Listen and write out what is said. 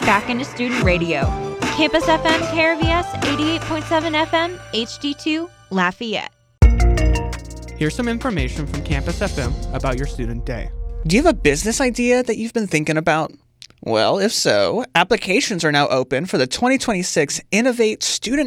back into student radio. Campus FM, KRVS, 88.7 FM, HD2, Lafayette. Here's some information from Campus FM about your student day. Do you have a business idea that you've been thinking about? Well, if so, applications are now open for the 2026 Innovate Student